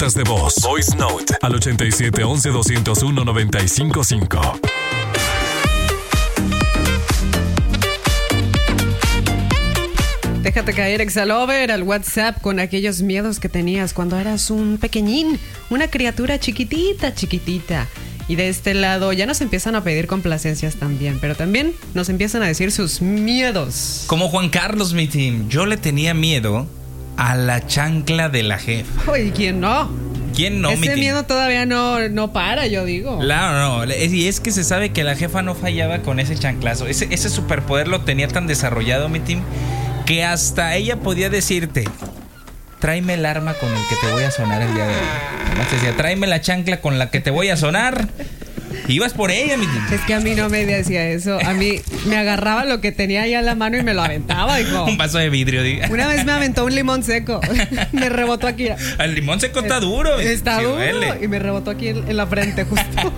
notas de voz. Voice Note al 8711-201-95.5. Déjate caer, Exalover, al WhatsApp con aquellos miedos que tenías cuando eras un pequeñín, una criatura chiquitita. Y de este lado ya nos empiezan a pedir complacencias también, pero también nos empiezan a decir sus miedos. Como Juan Carlos, mi team. Yo le tenía miedo a la chancla de la jefa. Oye, ¿quién no? ¿Quién no, mi Ese team? miedo todavía no para, yo digo. Claro, no. Y es que se sabe que la jefa no fallaba con ese chanclazo. Ese superpoder lo tenía tan desarrollado, mi team, que hasta ella podía decirte: tráeme el arma con el que te voy a sonar el día de hoy. Además decía: tráeme la chancla con la que te voy a sonar. Ibas por ella, mi team. Es que a mí no me decía eso. A mí me agarraba lo que tenía ahí en la mano y me lo aventaba, hijo. Un vaso de vidrio, diga. Una vez me aventó un limón seco. Me rebotó aquí. El limón seco está duro. Está sí, duro. duele. Y me rebotó aquí en la frente, justo.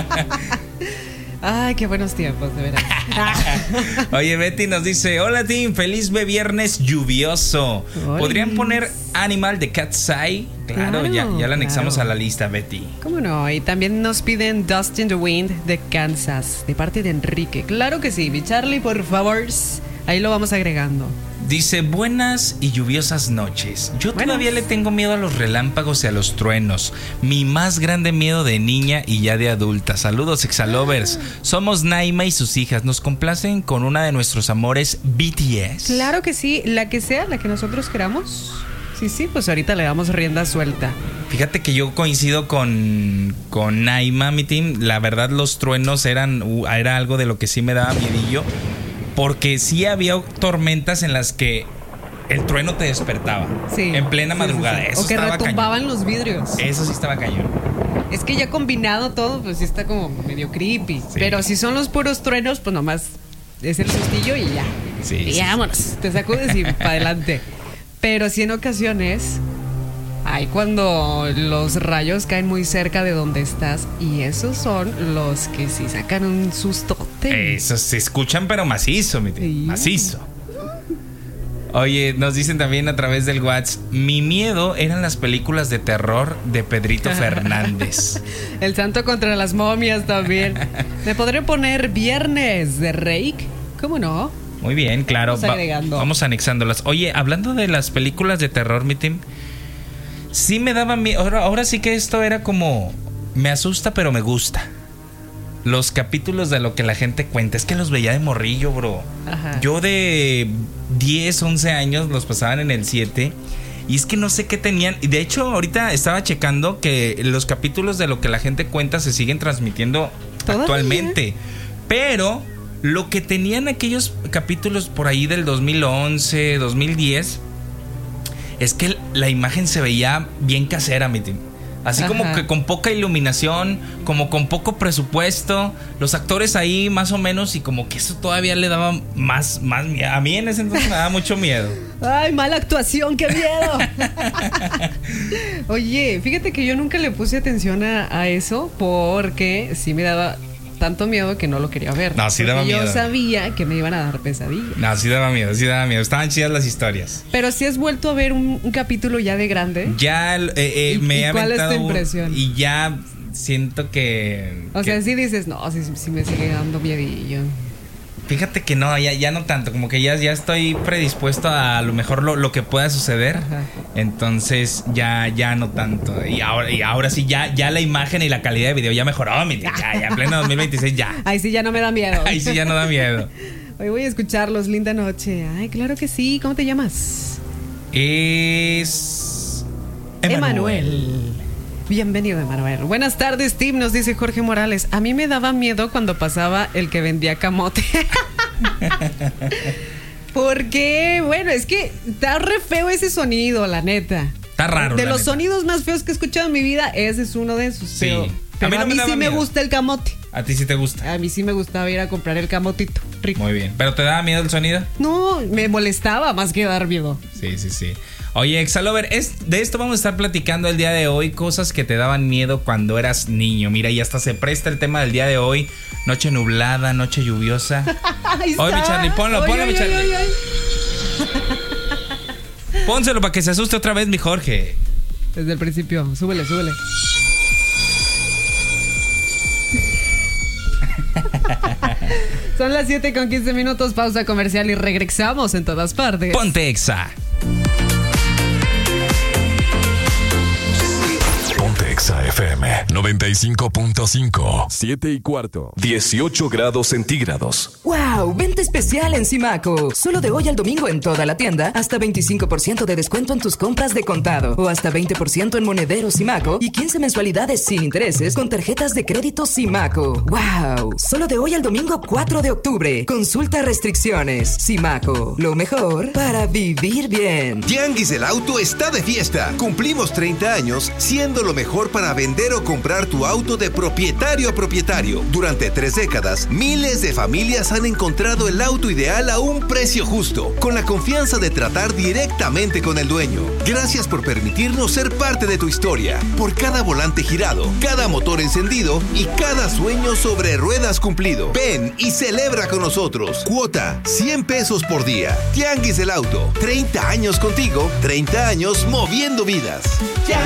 Ay, qué buenos tiempos, de veras. Oye, Betty nos dice: hola, team, feliz viernes lluvioso. Hola. ¿Podrían poner Animal de Cat's Eye? Claro, ya la anexamos claro. a la lista, Betty. ¿Cómo no? Y también nos piden Dust in the Wind de Kansas, de parte de Enrique. Claro que sí, mi Charlie, por favor. Ahí lo vamos agregando. Dice: buenas y lluviosas noches. Yo todavía le tengo miedo a los relámpagos y a los truenos. Mi más grande miedo de niña y ya de adulta. Saludos, Exalovers. Somos Naima y sus hijas. Nos complacen con una de nuestros amores, BTS. Claro que sí, la que sea, la que nosotros queramos. Sí, pues ahorita le damos rienda suelta. Fíjate que yo coincido con Naima, mi team. La verdad, los truenos era algo de lo que sí me daba miedillo. Porque sí había tormentas en las que el trueno te despertaba. Sí. En plena madrugada. Sí. Eso o que estaba retumbaban cañón. los vidrios. Eso sí estaba cañón. Es que ya combinado todo, pues sí está como medio creepy. Sí. Pero si son los puros truenos, pues nomás es el sustillo y ya. Sí. Y vámonos. Te sacudes y para adelante. Pero sí en ocasiones hay cuando los rayos caen muy cerca de donde estás y esos son los que sí sacan un sustote. Esos se escuchan pero macizo, mi tío. Sí. Macizo. Oye, nos dicen también a través del WhatsApp: mi miedo eran las películas de terror de Pedrito Fernández. El santo contra las momias también. ¿Me podré poner Viernes de Rake? ¿Cómo no? Muy bien, claro. Vamos anexándolas. Oye, hablando de las películas de terror, mi team, sí me daba miedo. Ahora sí que esto era como: me asusta pero me gusta. Los capítulos de lo que la gente cuenta. Es que los veía de morrillo, bro. Ajá. Yo de 10, 11 años los pasaban en el 7. Y es que no sé qué tenían. Y de hecho, ahorita estaba checando que los capítulos de lo que la gente cuenta se siguen transmitiendo actualmente. Pero lo que tenían aquellos capítulos por ahí del 2011, 2010, es que la imagen se veía bien casera, mi team. Así como que con poca iluminación, como con poco presupuesto, los actores ahí más o menos, y como que eso todavía le daba más miedo. A mí en ese entonces me daba mucho miedo. Ay, mala actuación, qué miedo. Oye, fíjate que yo nunca le puse atención a eso porque sí me daba tanto miedo que no lo quería ver. No, sí daba miedo. Yo sabía que me iban a dar pesadillas. No, sí daba miedo. Estaban chidas las historias. Pero si has vuelto a ver un capítulo ya de grande. Ya me he aventado. ¿Cuál es tu impresión? Y ya siento que... O sea, sí dices, no, sí me sigue dando miedillo. Fíjate que no, ya no tanto. Como que ya estoy predispuesto a lo mejor lo que pueda suceder. Ajá. Entonces ya no tanto. Y ahora sí, ya la imagen y la calidad de video ya mejoró. Ya pleno 2026 ya. Ahí sí ya no me da miedo. Ahí sí ya no da miedo. Hoy voy a escucharlos. Linda noche. Ay, claro que sí. ¿Cómo te llamas? Es... Emanuel. Bienvenido, Emanuel. Buenas tardes, Tim, nos dice Jorge Morales. A mí me daba miedo cuando pasaba el que vendía camote. Porque, bueno, es que está re feo ese sonido, la neta. Está raro. De los sonidos más feos que he escuchado en mi vida, ese es uno de esos. Sí. Pero a mí sí me gusta el camote. ¿A ti sí te gusta? A mí sí me gustaba ir a comprar el camotito rico. Muy bien. ¿Pero te daba miedo el sonido? No, me molestaba más que dar miedo. Sí. Oye, Exalover, de esto vamos a estar platicando el día de hoy. Cosas que te daban miedo cuando eras niño. Mira, y hasta se presta el tema del día de hoy. Noche nublada, noche lluviosa. Oye, mi Charlie, ponlo, mi Charlie. Pónselo para que se asuste otra vez mi Jorge. Desde el principio. Súbele. Son las 7:15, pausa comercial y regresamos en todas partes. Ponte Exa. Ponte Exa FM 95.5. 7:15. 18 grados centígrados. ¡Wow! Venta especial en Simaco. Solo de hoy al domingo en toda la tienda, hasta 25% de descuento en tus compras de contado o hasta 20% en monedero Simaco y 15 mensualidades sin intereses con tarjetas de crédito Simaco. ¡Wow! Solo de hoy al domingo 4 de octubre. Consulta restricciones. Simaco, lo mejor para vivir bien. Tianguis del Auto está de fiesta. Cumplimos 30 años siendo lo mejor para vender o comprar tu auto de propietario a propietario. Durante 3 décadas, miles de familias han encontrado el auto ideal a un precio justo, con la confianza de tratar directamente con el dueño. Gracias por permitirnos ser parte de tu historia. Por cada volante girado, cada motor encendido y cada sueño sobre ruedas cumplido. Ven y celebra con nosotros. Cuota, 100 pesos por día. Tianguis del Auto, 30 años contigo, 30 años moviendo vidas.